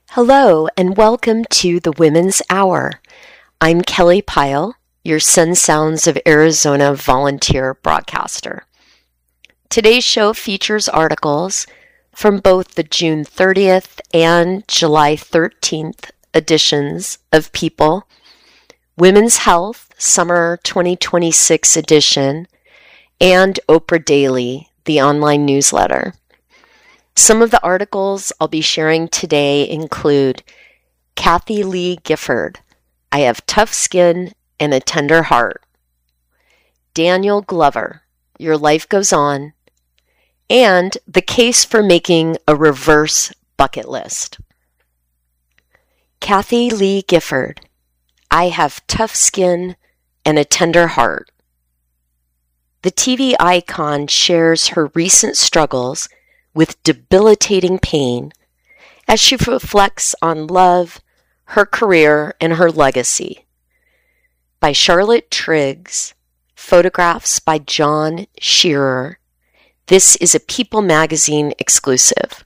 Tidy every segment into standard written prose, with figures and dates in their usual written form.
Hello, and welcome to the Women's Hour. I'm Kelly Pyle, your Sun Sounds of Arizona volunteer broadcaster. Today's show features articles from both the June 30th and July 13th editions of People, Women's Health Summer 2026 edition, and Oprah Daily, the online newsletter. Some of the articles I'll be sharing today include Kathie Lee Gifford, I have tough skin and a tender heart. Daniel Glover, Your Life Goes On, and the case for making a reverse bucket list. Kathie Lee Gifford, I have tough skin and a tender heart. The TV icon shares her recent struggles with debilitating pain as she reflects on love, her career, and her legacy. By Charlotte Triggs, photographs by John Shearer. This is a People magazine exclusive.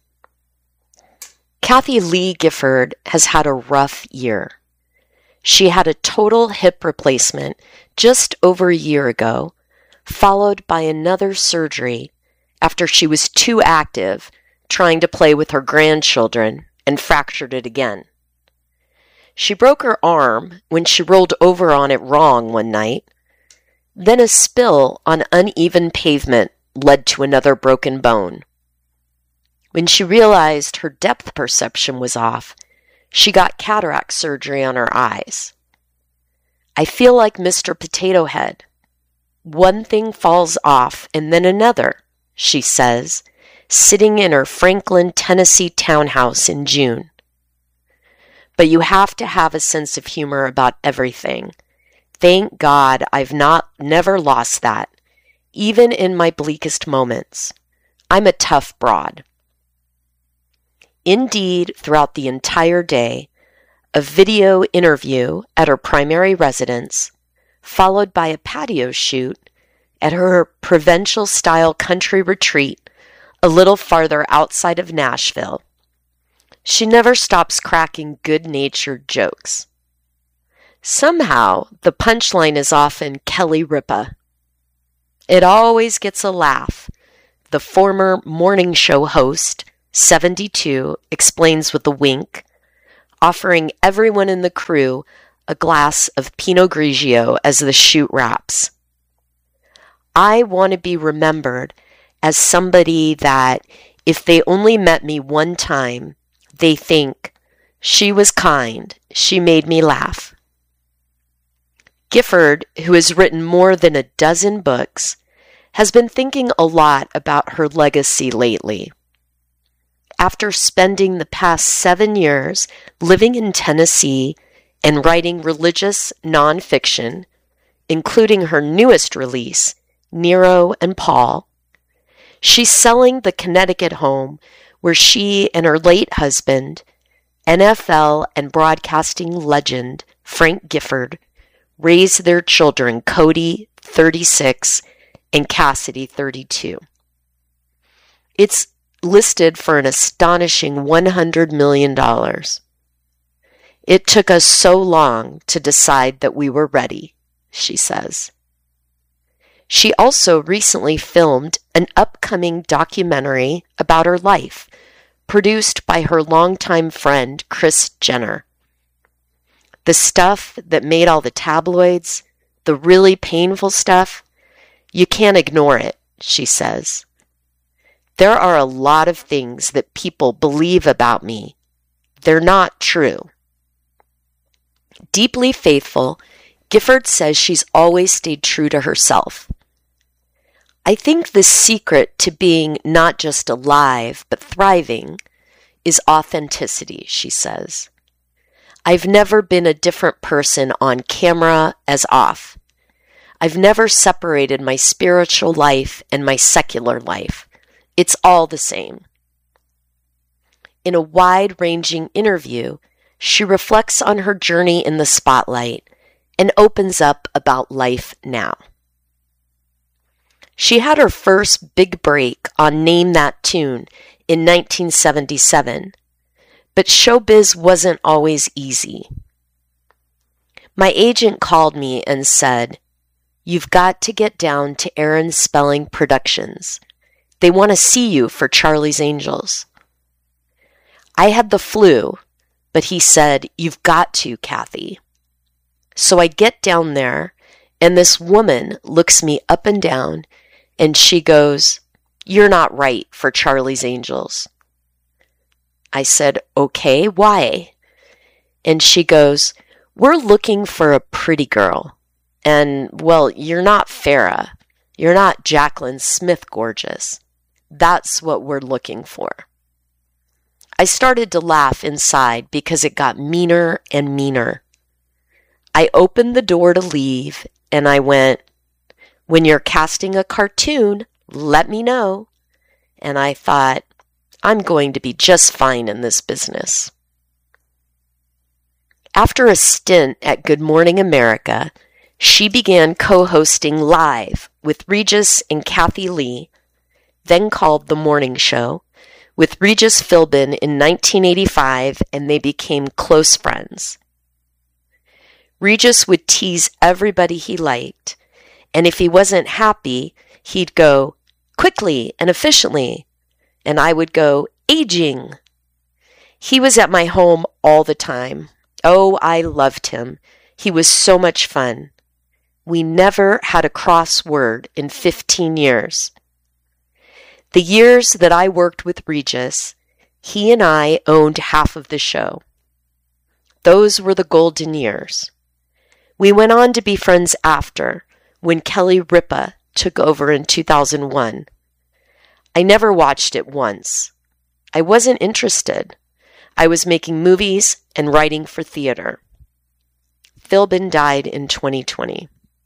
Kathie Lee Gifford has had a rough year. She had a total hip replacement just over a year ago, followed by another surgery after she was too active trying to play with her grandchildren and fractured it again. She broke her arm when she rolled over on it wrong one night. Then a spill on uneven pavement led to another broken bone. When she realized her depth perception was off, she got cataract surgery on her eyes. I feel like Mr. Potato Head. One thing falls off and then another, she says, sitting in her Franklin, Tennessee townhouse in June. But you have to have a sense of humor about everything. Thank God I've never lost that, even in my bleakest moments. I'm a tough broad. Indeed, throughout the entire day, a video interview at her primary residence, followed by a patio shoot at her provincial-style country retreat a little farther outside of Nashville. She never stops cracking good-natured jokes. Somehow, the punchline is often Kelly Ripa. It always gets a laugh. The former morning show host, 72, explains with a wink, offering everyone in the crew a glass of Pinot Grigio as the shoot wraps. I want to be remembered as somebody that, if they only met me one time, they think, she was kind, she made me laugh. Gifford, who has written more than a dozen books, has been thinking a lot about her legacy lately. After spending the past 7 years living in Tennessee and writing religious nonfiction, including her newest release, Nero and Paul, she's selling the Connecticut home where she and her late husband, NFL and broadcasting legend Frank Gifford, raised their children Cody, 36, and Cassidy, 32. It's listed for an astonishing $100 million. It took us so long to decide that we were ready, she says. She also recently filmed an upcoming documentary about her life, produced by her longtime friend, Kris Jenner. The stuff that made all the tabloids, the really painful stuff, you can't ignore it, she says. There are a lot of things that people believe about me. They're not true. Deeply faithful, Gifford says she's always stayed true to herself. I think the secret to being not just alive, but thriving, is authenticity, she says. I've never been a different person on camera as off. I've never separated my spiritual life and my secular life. It's all the same. In a wide-ranging interview, she reflects on her journey in the spotlight and opens up about life now. She had her first big break on Name That Tune in 1977, But showbiz wasn't always easy. My agent called me and said, "You've got to get down to Aaron Spelling Productions. They want to see you for Charlie's Angels." I had the flu, but he said, "You've got to, Kathy." So I get down there, and this woman looks me up and down, and she goes, "You're not right for Charlie's Angels." I said, "Okay, why?" And she goes, "We're looking for a pretty girl. And, well, you're not Farrah. You're not Jaclyn Smith gorgeous. That's what we're looking for." I started to laugh inside because it got meaner and meaner. I opened the door to leave, and I went, "When you're casting a cartoon, let me know." And I thought, I'm going to be just fine in this business. After a stint at Good Morning America, she began co-hosting live with Regis and Kathy Lee, then called The Morning Show, with Regis Philbin in 1985, and they became close friends. Regis would tease everybody he liked, and if he wasn't happy, he'd go, "Quickly and efficiently," and I would go, "Aging." He was at my home all the time. Oh, I loved him. He was so much fun. We never had a cross word in 15 years. The years that I worked with Regis, he and I owned half of the show. Those were the golden years. We went on to be friends after, when Kelly Ripa took over in 2001. I never watched it once. I wasn't interested. I was making movies and writing for theater. Philbin died in 2020.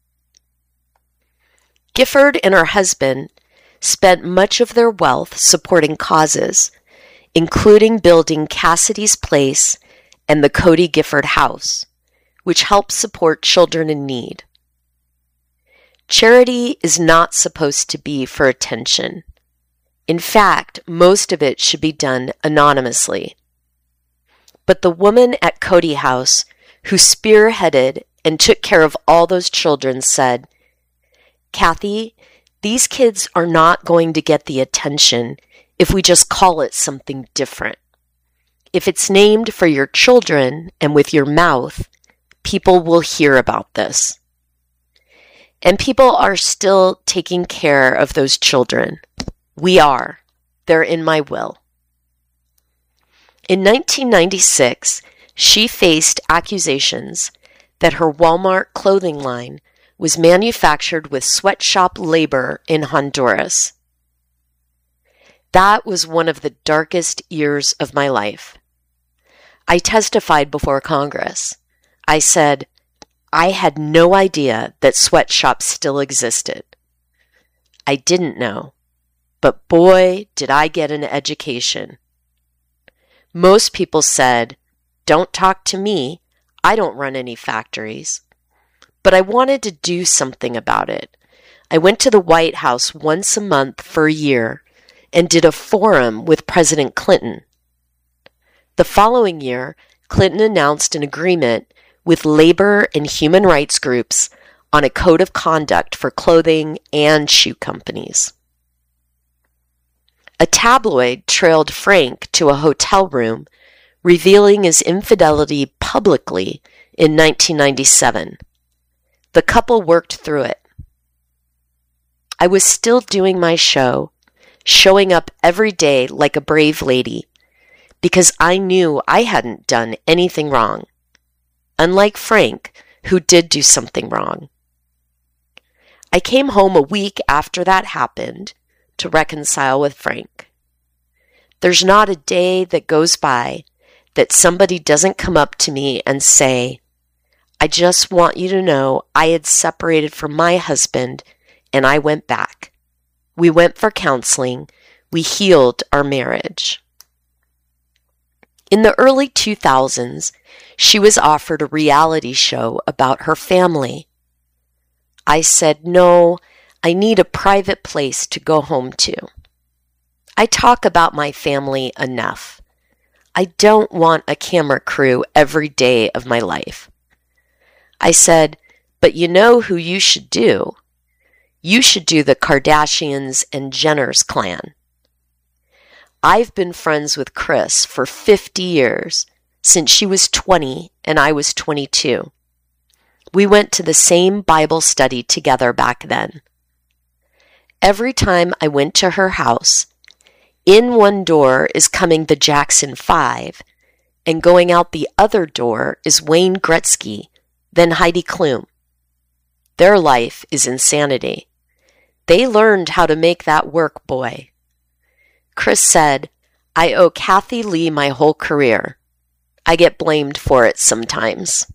Gifford and her husband spent much of their wealth supporting causes, including building Cassidy's Place and the Cody Gifford House, which helps support children in need. Charity is not supposed to be for attention. In fact, most of it should be done anonymously. But the woman at Cody House, who spearheaded and took care of all those children, said, "Kathy, these kids are not going to get the attention if we just call it something different. If it's named for your children and with your mouth, people will hear about this." And people are still taking care of those children. We are. They're in my will. In 1996, she faced accusations that her Walmart clothing line was manufactured with sweatshop labor in Honduras. That was one of the darkest years of my life. I testified before Congress. I said, I had no idea that sweatshops still existed. I didn't know. But boy, did I get an education. Most people said, "Don't talk to me. I don't run any factories." But I wanted to do something about it. I went to the White House once a month for a year and did a forum with President Clinton. The following year, Clinton announced an agreement with labor and human rights groups on a code of conduct for clothing and shoe companies. A tabloid trailed Frank to a hotel room, revealing his infidelity publicly in 1997. The couple worked through it. I was still doing my show, showing up every day like a brave lady, because I knew I hadn't done anything wrong, unlike Frank, who did do something wrong. I came home a week after that happened to reconcile with Frank. There's not a day that goes by that somebody doesn't come up to me and say, "I just want you to know I had separated from my husband and I went back. We went for counseling. We healed our marriage." In the early 2000s, she was offered a reality show about her family. I said, "No, I need a private place to go home to. I talk about my family enough. I don't want a camera crew every day of my life. I said, but you know who you should do? You should do the Kardashians and Jenner's clan. I've been friends with Kris for 50 years, since she was 20 and I was 22. We went to the same Bible study together back then. Every time I went to her house, in one door is coming the Jackson 5, and going out the other door is Wayne Gretzky, then Heidi Klum. Their life is insanity. They learned how to make that work, boy. Kris said, I owe Kathie Lee my whole career. I get blamed for it sometimes.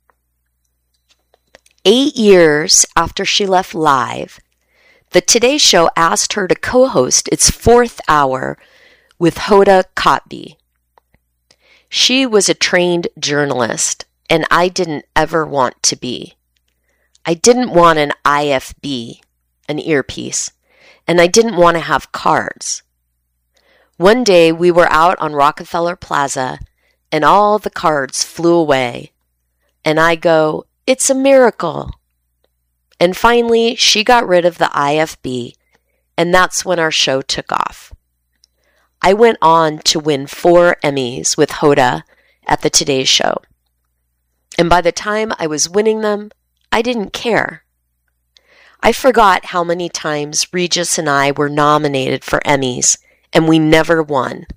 8 years after she left Live, the Today Show asked her to co-host its 4th hour with Hoda Kotb. She was a trained journalist, and I didn't ever want to be. I didn't want an IFB, an earpiece, and I didn't want to have cards. One day we were out on Rockefeller Plaza, and all the cards flew away, and I go, it's a miracle. And finally, she got rid of the IFB, and that's when our show took off. I went on to win 4 Emmys with Hoda at the Today Show. And by the time I was winning them, I didn't care. I forgot how many times Regis and I were nominated for Emmys, and we never won.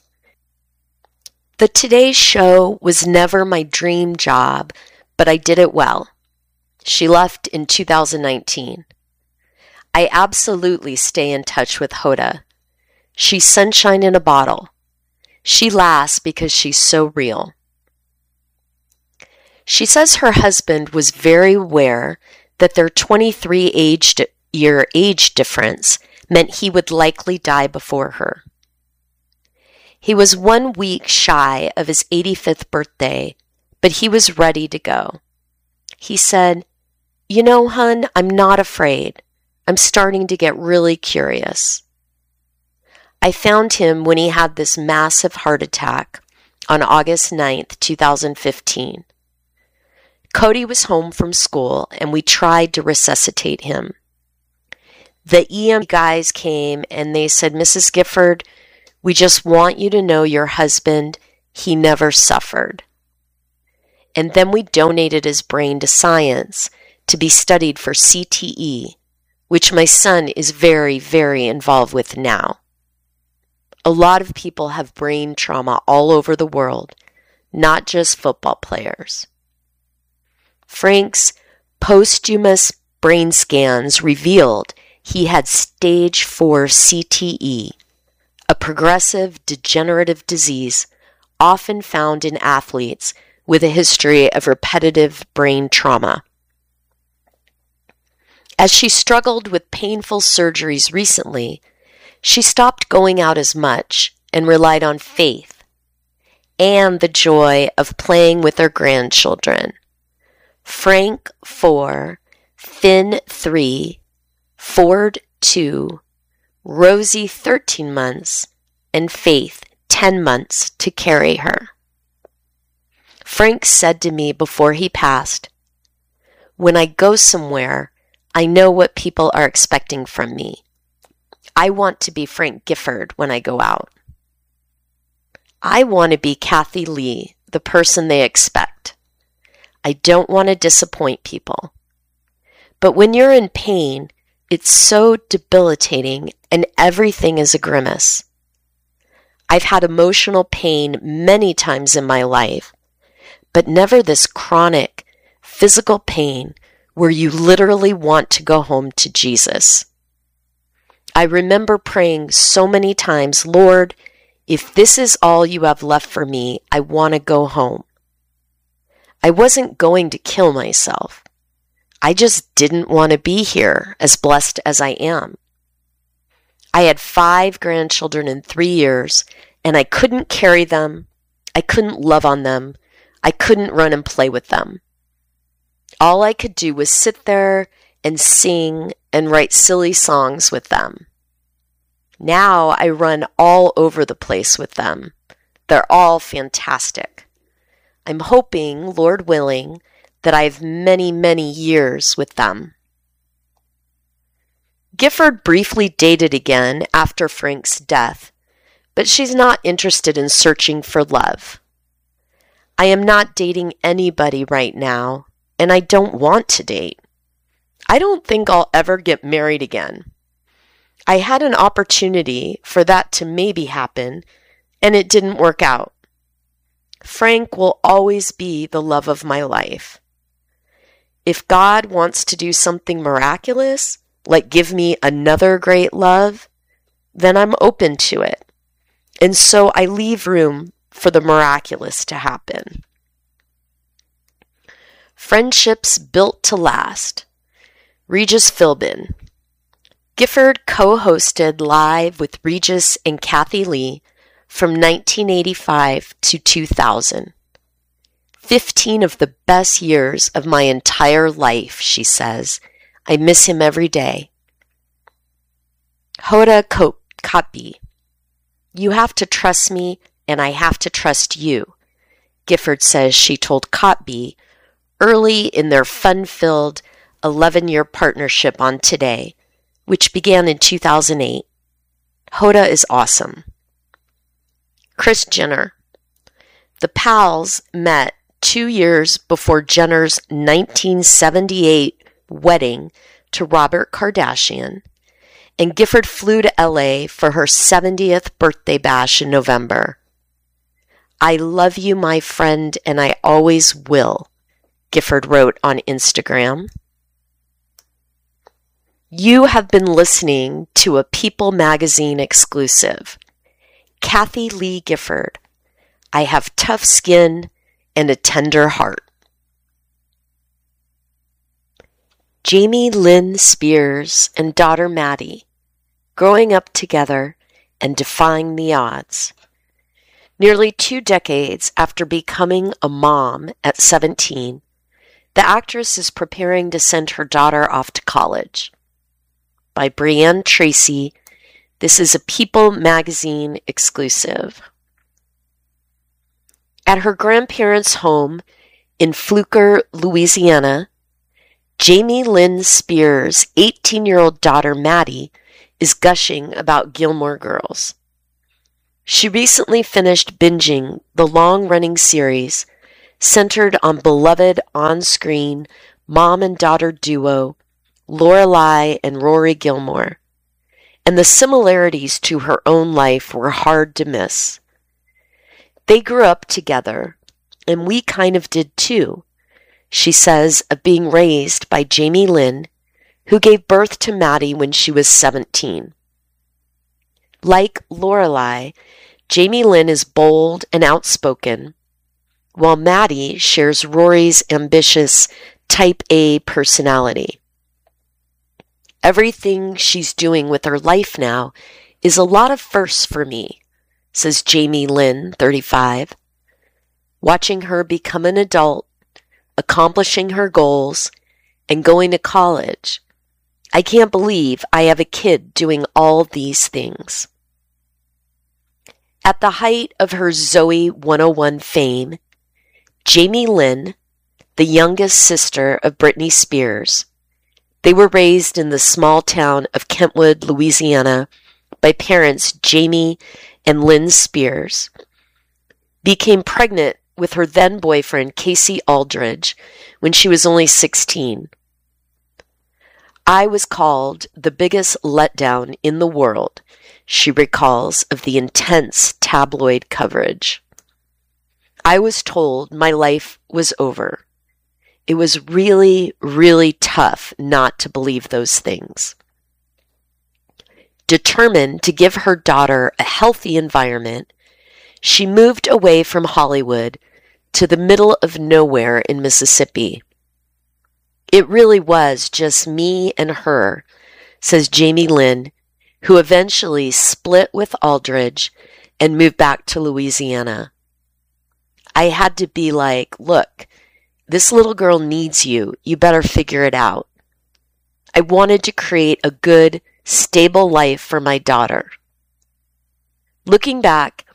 The Today Show was never my dream job, but I did it well. She left in 2019. I absolutely stay in touch with Hoda. She's sunshine in a bottle. She lasts because she's so real. She says her husband was very aware that their 23-year age difference meant he would likely die before her. He was 1 week shy of his 85th birthday, but he was ready to go. He said, you know, hun, I'm not afraid. I'm starting to get really curious. I found him when he had this massive heart attack on August 9th, 2015. Cody was home from school, and we tried to resuscitate him. The EM guys came, and they said, Mrs. Gifford, we just want you to know your husband, he never suffered. And then we donated his brain to science to be studied for CTE, which my son is very, very involved with now. A lot of people have brain trauma all over the world, not just football players. Frank's posthumous brain scans revealed he had stage 4 CTE, a progressive degenerative disease often found in athletes with a history of repetitive brain trauma. As she struggled with painful surgeries recently, she stopped going out as much and relied on faith and the joy of playing with her grandchildren. Frank 4, Finn 3, Ford 2, Rosie 13 months, and Faith 10 months to carry her. Frank said to me before he passed, when I go somewhere, I know what people are expecting from me. I want to be Frank Gifford when I go out. I want to be Kathie Lee, the person they expect. I don't want to disappoint people. But when you're in pain, it's so debilitating and everything is a grimace. I've had emotional pain many times in my life, but never this chronic physical pain where you literally want to go home to Jesus. I remember praying so many times, Lord, if this is all you have left for me, I want to go home. I wasn't going to kill myself. I just didn't want to be here as blessed as I am. I had 5 grandchildren in 3 years, and I couldn't carry them. I couldn't love on them. I couldn't run and play with them. All I could do was sit there and sing and write silly songs with them. Now I run all over the place with them, They're all fantastic. I'm hoping, Lord willing, that I have many, many years with them. Gifford briefly dated again after Frank's death, but she's not interested in searching for love. I am not dating anybody right now, and I don't want to date. I don't think I'll ever get married again. I had an opportunity for that to maybe happen, and it didn't work out. Frank will always be the love of my life. If God wants to do something miraculous, like give me another great love, then I'm open to it. And so I leave room for the miraculous to happen. Friendships built to last. Regis Philbin. Gifford co-hosted Live with Regis and Kathy Lee from 1985 to 2000. 15 of the best years of my entire life, she says. I miss him every day. Hoda Kotb. You have to trust me, and I have to trust you, Gifford says she told Kotb early in their fun-filled 11-year partnership on Today, which began in 2008. Hoda is awesome. Kris Jenner. The pals met 2 years before Jenner's 1978 wedding to Robert Kardashian, and Gifford flew to LA for her 70th birthday bash in November. I love you, my friend, and I always will, Gifford wrote on Instagram. You have been listening to a People magazine exclusive. Kathy Lee Gifford. I have tough skin and a tender heart. Jamie Lynn Spears and daughter Maddie, growing up together and defying the odds. Nearly 2 decades after becoming a mom at 17, the actress is preparing to send her daughter off to college. By Brianne Tracy, this is a People magazine exclusive. At her grandparents' home in Fluker, Louisiana, Jamie Lynn Spears' 18-year-old daughter Maddie is gushing about Gilmore Girls. She recently finished binging the long-running series centered on beloved on-screen mom and daughter duo Lorelai and Rory Gilmore, and the similarities to her own life were hard to miss. They grew up together, and we kind of did too, she says of being raised by Jamie Lynn, who gave birth to Maddie when she was 17. Like Lorelai, Jamie Lynn is bold and outspoken, while Maddie shares Rory's ambitious Type A personality. Everything she's doing with her life now is a lot of firsts for me, says Jamie Lynn, 35. Watching her become an adult, accomplishing her goals, and going to college. I can't believe I have a kid doing all these things. At the height of her Zoe 101 fame, Jamie Lynn, the youngest sister of Britney Spears, they were raised in the small town of Kentwood, Louisiana, by parents Jamie and Lynn Spears, became pregnant with her then-boyfriend Casey Aldridge when she was only 16. I was called the biggest letdown in the world, she recalls of the intense tabloid coverage. I was told my life was over. It was really, really tough not to believe those things. Determined to give her daughter a healthy environment, she moved away from Hollywood to the middle of nowhere in Mississippi. It really was just me and her, says Jamie Lynn, who eventually split with Aldridge and moved back to Louisiana. I had to be like, look, this little girl needs you. You better figure it out. I wanted to create a good, stable life for my daughter. Looking back,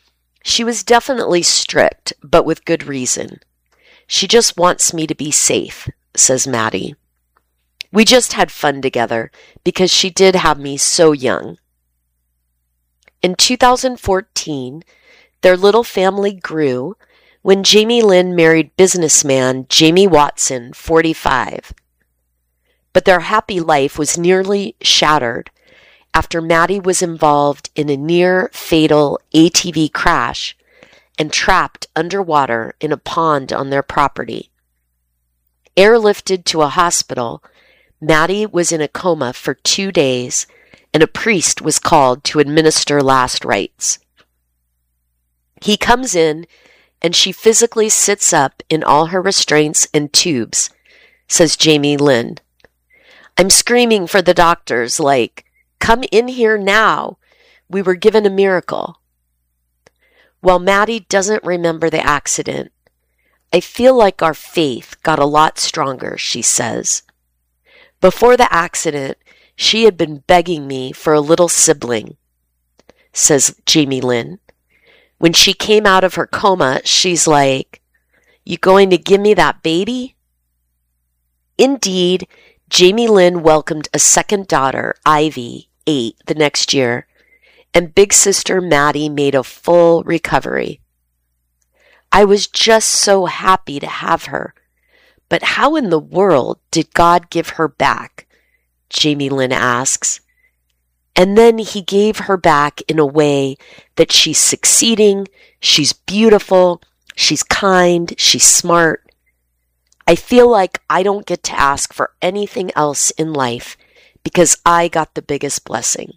She was definitely strict, but with good reason. She just wants me to be safe, says Maddie. We just had fun together because she did have me so young. In 2014, their little family grew when Jamie Lynn married businessman Jamie Watson, 45. But their happy life was nearly shattered after Maddie was involved in a near-fatal ATV crash and trapped underwater in a pond on their property. Airlifted to a hospital, Maddie was in a coma for 2 days, and a priest was called to administer last rites. He comes in, and she physically sits up in all her restraints and tubes, says Jamie Lynn. I'm screaming for the doctors like, come in here now. We were given a miracle. While Maddie doesn't remember the accident, I feel like our faith got a lot stronger, she says. Before the accident, she had been begging me for a little sibling, says Jamie Lynn. When she came out of her coma, she's like, you going to give me that baby? Indeed, Jamie Lynn welcomed a second daughter, Ivy, 8, the next year, and big sister Maddie made a full recovery. I was just so happy to have her, but how in the world did God give her back? Jamie Lynn asks. And then he gave her back in a way that she's succeeding, she's beautiful, she's kind, she's smart. I feel like I don't get to ask for anything else in life because I got the biggest blessing.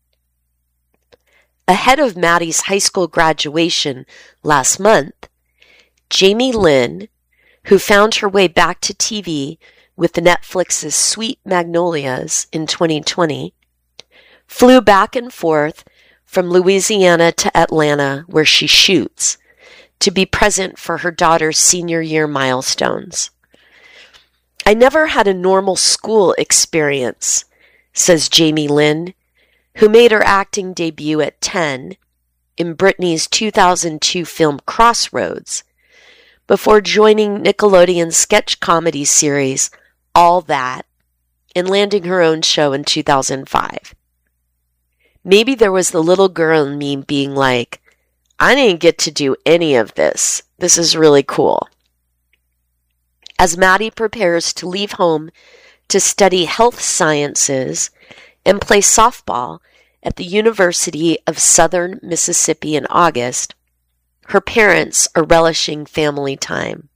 Ahead of Maddie's high school graduation last month, Jamie Lynn, who found her way back to TV with Netflix's Sweet Magnolias in 2020, flew back and forth from Louisiana to Atlanta, where she shoots, to be present for her daughter's senior year milestones. I never had a normal school experience, says Jamie Lynn, who made her acting debut at 10 in Britney's 2002 film Crossroads, before joining Nickelodeon's sketch comedy series All That and landing her own show in 2005. Maybe there was the little girl in me being like, I didn't get to do any of this. This is really cool. As Maddie prepares to leave home to study health sciences and play softball at the University of Southern Mississippi in August, her parents are relishing family time.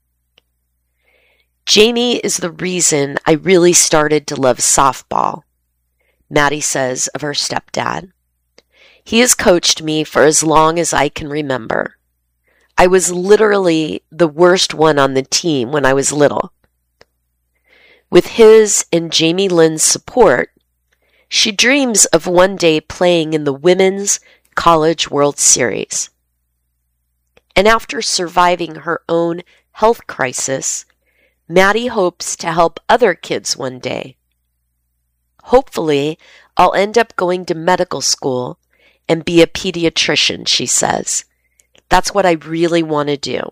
Jamie is the reason I really started to love softball, Maddie says of her stepdad. He has coached me for as long as I can remember. I was literally the worst one on the team when I was little. With his and Jamie Lynn's support, she dreams of one day playing in the Women's College World Series. And after surviving her own health crisis, Maddie hopes to help other kids one day. Hopefully, I'll end up going to medical school and be a pediatrician, she says. That's what I really want to do.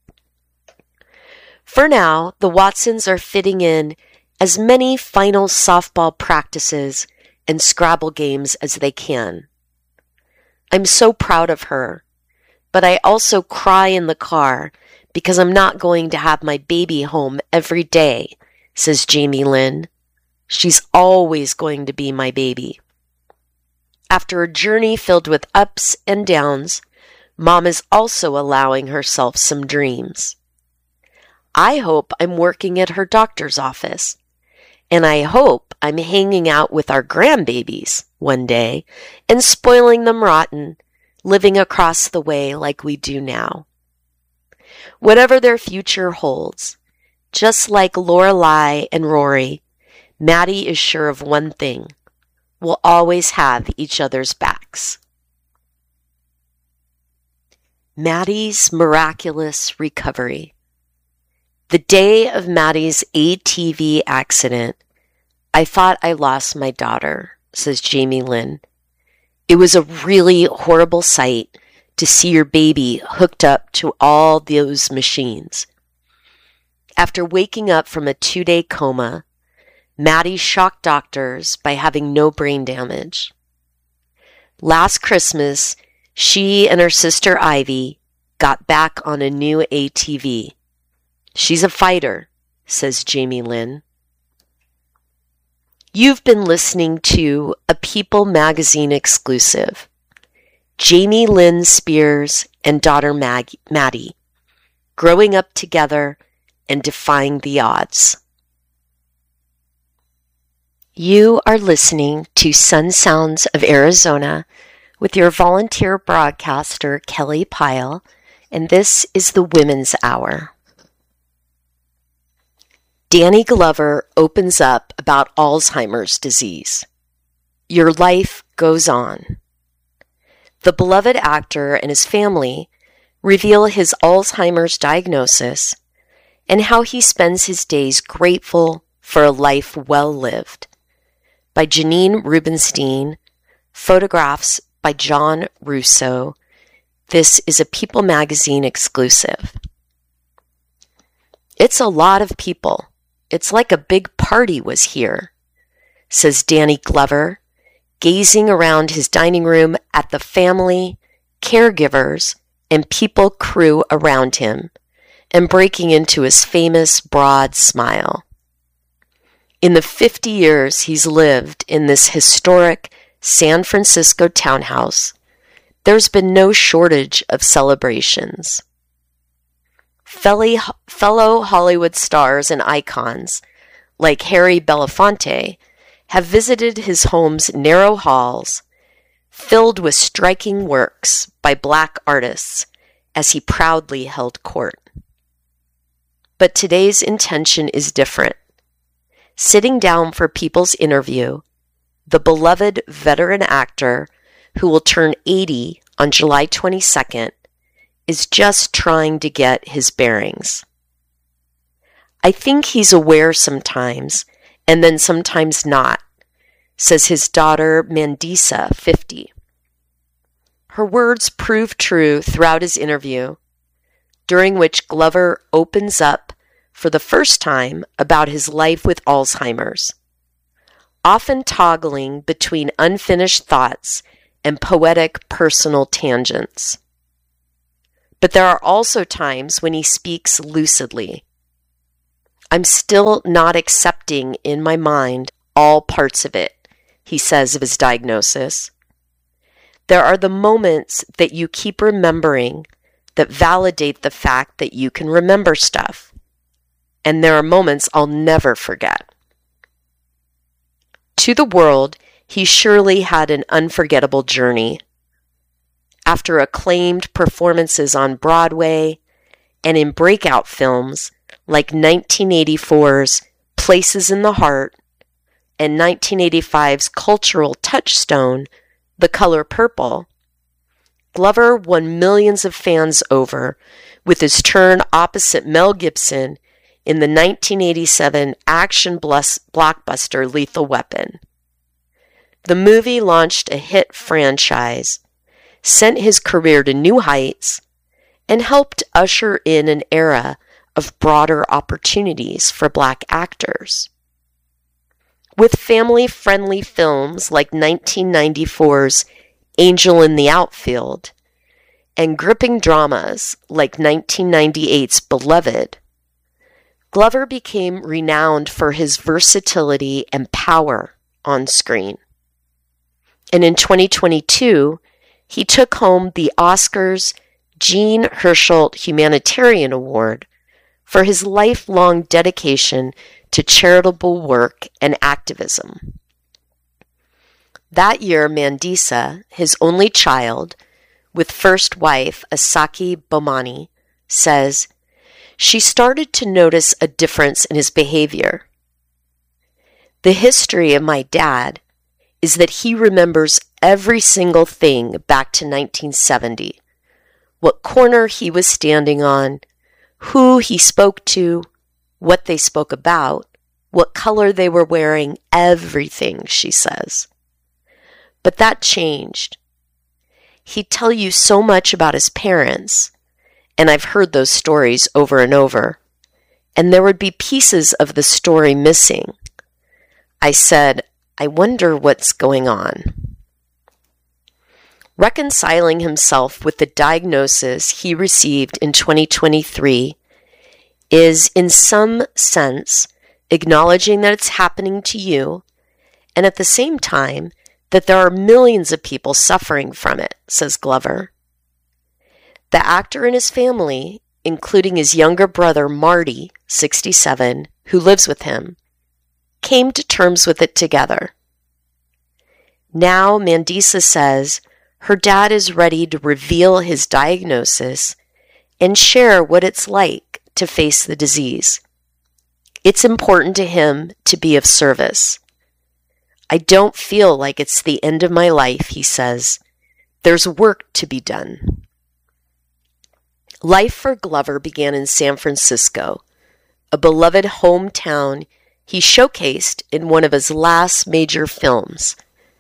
For now, the Watsons are fitting in as many final softball practices and Scrabble games as they can. I'm so proud of her, but I also cry in the car because I'm not going to have my baby home every day, says Jamie Lynn. She's always going to be my baby. After a journey filled with ups and downs, Mom is also allowing herself some dreams. I hope I'm working at her doctor's office, and I hope I'm hanging out with our grandbabies one day and spoiling them rotten, living across the way like we do now. Whatever their future holds, just like Lorelai and Rory, Maddie is sure of one thing. We'll always have each other's backs. Maddie's miraculous recovery. The day of Maddie's ATV accident, I thought I lost my daughter, says Jamie Lynn. It was a really horrible sight to see your baby hooked up to all those machines. After waking up from a 2-day coma, Maddie shocked doctors by having no brain damage. Last Christmas, she and her sister Ivy got back on a new ATV. She's a fighter, says Jamie Lynn. You've been listening to a People magazine exclusive. Jamie Lynn Spears and daughter Maddie, growing up together and defying the odds. You are listening to Sun Sounds of Arizona with your volunteer broadcaster, Kelly Pyle, and this is the Women's Hour. Danny Glover opens up about Alzheimer's disease. Your life goes on. The beloved actor and his family reveal his Alzheimer's diagnosis and how he spends his days grateful for a life well lived. By Janine Rubenstein, photographs by John Russo. This is a People magazine exclusive. It's a lot of people. It's like a big party was here, says Danny Glover, gazing around his dining room at the family, caregivers, and people crew around him, and breaking into his famous broad smile. In the 50 years he's lived in this historic San Francisco townhouse, there's been no shortage of celebrations. Fellow Hollywood stars and icons like Harry Belafonte have visited his home's narrow halls, filled with striking works by Black artists, as he proudly held court. But today's intention is different. Sitting down for People's interview, the beloved veteran actor, who will turn 80 on July 22nd, is just trying to get his bearings. I think he's aware sometimes, and then sometimes not, says his daughter Mandisa, 50. Her words prove true throughout his interview, during which Glover opens up for the first time about his life with Alzheimer's, often toggling between unfinished thoughts and poetic personal tangents. But there are also times when he speaks lucidly. I'm still not accepting in my mind all parts of it, he says of his diagnosis. There are the moments that you keep remembering that validate the fact that you can remember stuff. And there are moments I'll never forget. To the world, he surely had an unforgettable journey. After acclaimed performances on Broadway and in breakout films like 1984's Places in the Heart and 1985's cultural touchstone, The Color Purple, Glover won millions of fans over with his turn opposite Mel Gibson in the 1987 action blockbuster Lethal Weapon. The movie launched a hit franchise, sent his career to new heights, and helped usher in an era of broader opportunities for Black actors. With family-friendly films like 1994's Angel in the Outfield and gripping dramas like 1998's Beloved, Glover became renowned for his versatility and power on screen. And in 2022, he took home the Oscars Jean Hersholt Humanitarian Award for his lifelong dedication to charitable work and activism. That year, Mandisa, his only child, with first wife Asaki Bomani, says, she started to notice a difference in his behavior. The history of my dad is that he remembers every single thing back to 1970, what corner he was standing on, who he spoke to, what they spoke about, what color they were wearing, everything, she says. But that changed. he'd tell you so much about his parents, and I've heard those stories over and over, and there would be pieces of the story missing. I said, I wonder what's going on. Reconciling himself with the diagnosis he received in 2023 is, in some sense, acknowledging that it's happening to you, and at the same time, that there are millions of people suffering from it, says Glover. The actor and his family, including his younger brother Marty, 67, who lives with him, came to terms with it together. Now Mandisa says her dad is ready to reveal his diagnosis and share what it's like to face the disease. It's important to him to be of service. I don't feel like it's the end of my life, he says. There's work to be done. Life for Glover began in San Francisco, a beloved hometown he showcased in one of his last major films,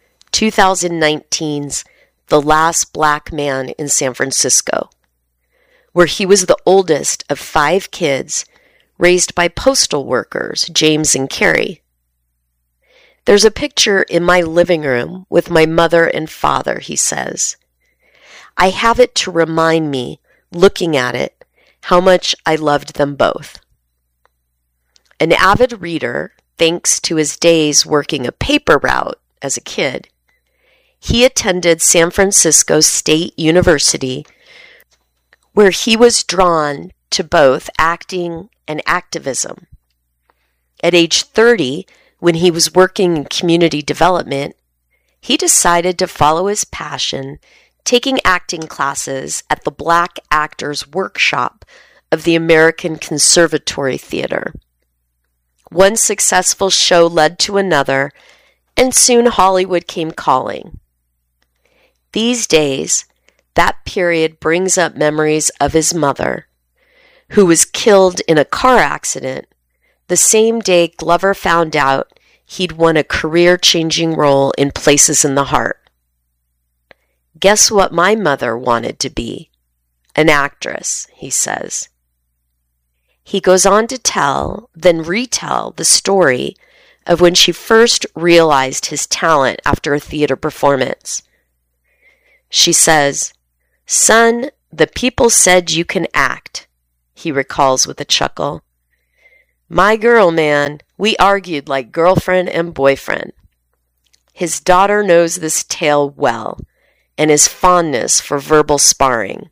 2019's The Last Black Man in San Francisco, where he was the oldest of 5 kids raised by postal workers, James and Carrie. There's a picture in my living room with my mother and father, he says. I have it to remind me, looking at it, how much I loved them both. An avid reader, thanks to his days working a paper route as a kid, he attended San Francisco State University, where he was drawn to both acting and activism. At age 30, when he was working in community development, he decided to follow his passion, taking acting classes at the Black Actors Workshop of the American Conservatory Theater. One successful show led to another, and soon Hollywood came calling. These days, that period brings up memories of his mother, who was killed in a car accident the same day Glover found out he'd won a career-changing role in Places in the Heart. Guess what my mother wanted to be? An actress, he says. He goes on to tell, then retell, the story of when she first realized his talent after a theater performance. She says, "Son, the people said you can act," he recalls with a chuckle. "My girl, man, we argued like girlfriend and boyfriend." His daughter knows this tale well, and his fondness for verbal sparring.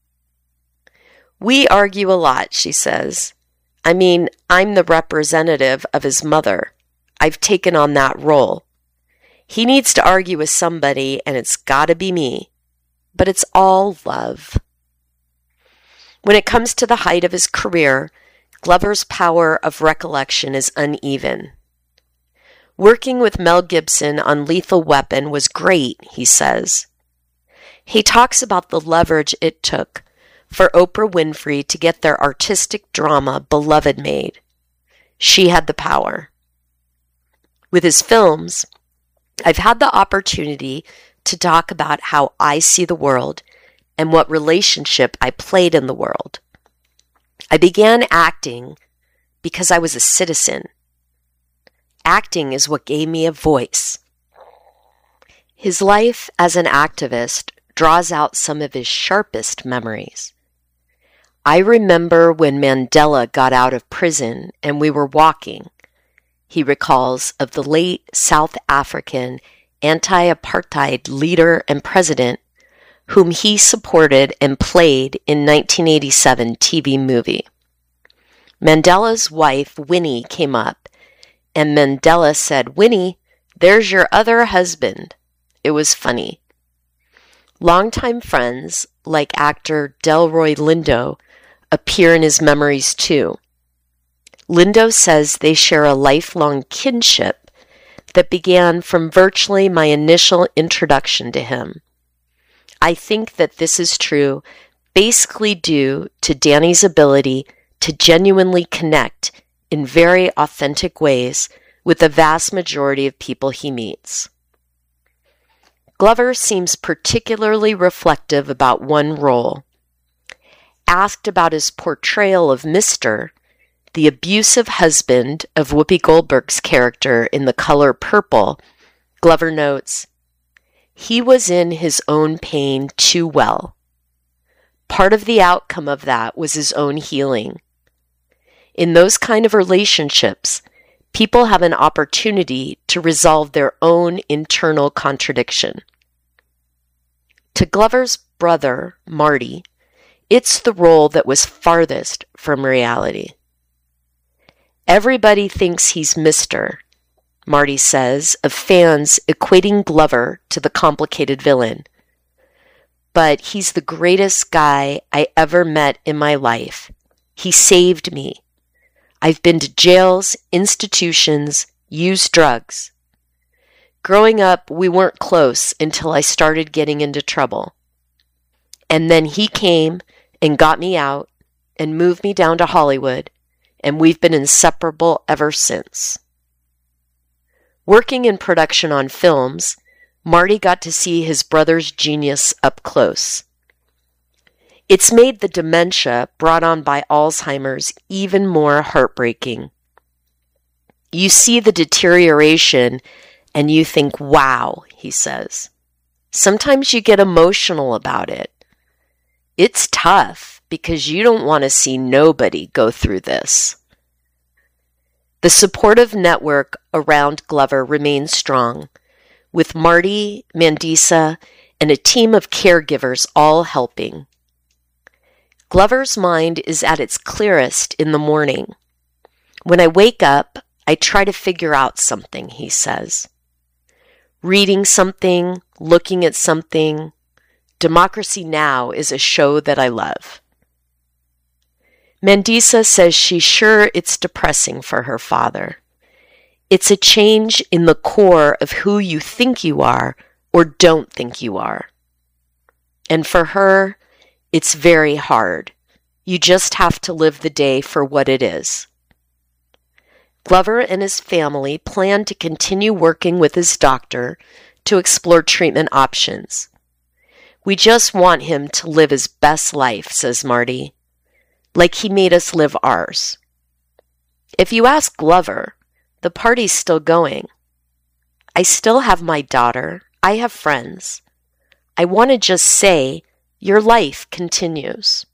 "We argue a lot," she says. "I mean, I'm the representative of his mother. I've taken on that role. He needs to argue with somebody, and it's gotta be me. But it's all love." When it comes to the height of his career, Glover's power of recollection is uneven. Working with Mel Gibson on Lethal Weapon was great, he says. He talks about the leverage it took for Oprah Winfrey to get their artistic drama Beloved made. She had the power. With his films, I've had the opportunity to talk about how I see the world and what relationship I played in the world. I began acting because I was a citizen. Acting is what gave me a voice. His life as an activist draws out some of his sharpest memories. I remember when Mandela got out of prison and we were walking, he recalls, of the late South African anti-apartheid leader and president whom he supported and played in 1987 TV movie. Mandela's wife, Winnie, came up, and Mandela said, "Winnie, there's your other husband." It was funny. Longtime friends, like actor Delroy Lindo, appear in his memories too. Lindo says they share a lifelong kinship that began from virtually my initial introduction to him. I think that this is true basically due to Danny's ability to genuinely connect in very authentic ways with the vast majority of people he meets. Glover seems particularly reflective about one role. Asked about his portrayal of Mr., the abusive husband of Whoopi Goldberg's character in The Color Purple, Glover notes, "He was in his own pain too well. Part of the outcome of that was his own healing. In those kind of relationships, people have an opportunity to resolve their own internal contradiction." To Glover's brother, Marty, it's the role that was farthest from reality. "Everybody thinks he's Mr.," Marty says, of fans equating Glover to the complicated villain. "But he's the greatest guy I ever met in my life. He saved me. I've been to jails, institutions, used drugs. Growing up, we weren't close until I started getting into trouble. And then he came and got me out and moved me down to Hollywood, and we've been inseparable ever since." Working in production on films, Marty got to see his brother's genius up close. It's made the dementia brought on by Alzheimer's even more heartbreaking. You see the deterioration and you think, wow, he says. Sometimes you get emotional about it. It's tough because you don't want to see nobody go through this. The supportive network around Glover remains strong, with Marty, Mandisa, and a team of caregivers all helping. Glover's mind is at its clearest in the morning. "When I wake up, I try to figure out something," he says. Reading something, looking at something. Democracy Now! Is a show that I love. Mandisa says she's sure it's depressing for her father. It's a change in the core of who you think you are or don't think you are. And for her, it's very hard. You just have to live the day for what it is. Glover and his family plan to continue working with his doctor to explore treatment options. "We just want him to live his best life," says Marty, "like he made us live ours." If you ask Glover, the party's still going. "I still have my daughter. I have friends. I want to just say, your life continues."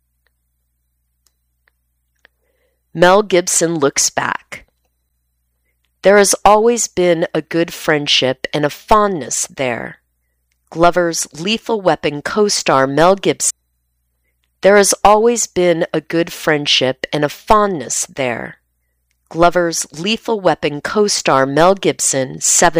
Mel Gibson looks back. "There has always been a good friendship and a fondness there." Glover's Lethal Weapon co-star Mel Gibson. "There has always been a good friendship and a fondness there." Glover's Lethal Weapon co-star Mel Gibson, 7